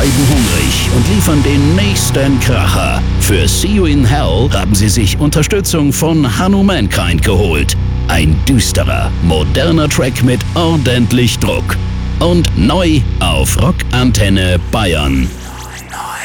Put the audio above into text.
bleiben hungrig und liefern den nächsten Kracher. Für See You in Hell haben sie sich Unterstützung von Hanumankind geholt. Ein düsterer, moderner Track mit ordentlich Druck. Und neu auf Rock Antenne Bayern.